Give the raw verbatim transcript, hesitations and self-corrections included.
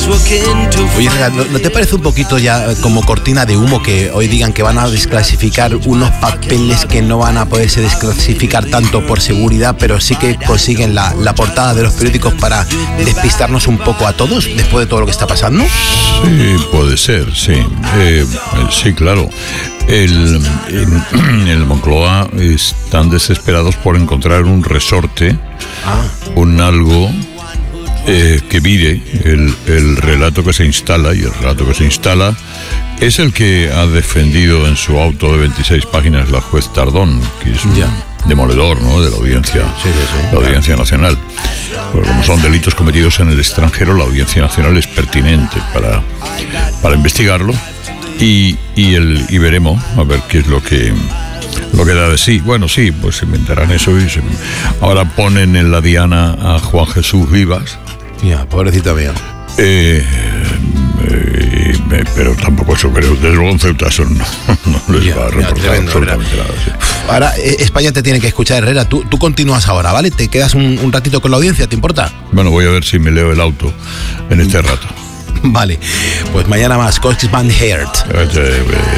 Oye, Herrera, ¿no, ¿no te parece un poquito ya como cortina de humo que hoy digan que van a desclasificar unos papeles que no van a poderse desclasificar tanto por seguridad, pero sí que consiguen la, la portada de los periódicos para despistarnos un poco a todos después de todo lo que está pasando? Sí, puede ser, sí. Eh, sí, claro. El, en, en el Moncloa están desesperados por encontrar un resorte, ah. un algo eh, que vire el, el relato que se instala, y el relato que se instala es el que ha defendido en su auto de veintiséis páginas la juez Tardón, que es un ya. demoledor, ¿no?, de la audiencia, sí, sí, sí, la audiencia claro. nacional. Pero como son delitos cometidos en el extranjero, la audiencia nacional es pertinente para, para investigarlo. Y, y, el, y veremos a ver qué es lo que lo que da de sí. Bueno, sí, pues se inventarán eso y se, ahora ponen en la diana a Juan Jesús Vivas. Ya, pobrecita mía. Eh, eh, eh, pero tampoco eso creo. Desde luego en Ceuta eso no, no les ya, va a reportar ya, tremendo, absolutamente nada. Sí. Ahora eh, España te tiene que escuchar, Herrera. Tú, tú continúas ahora, ¿vale? Te quedas un, un ratito con la audiencia, ¿te importa? Bueno, voy a ver si me leo el auto en este rato. Vale, pues mañana más, Cox Van Heert.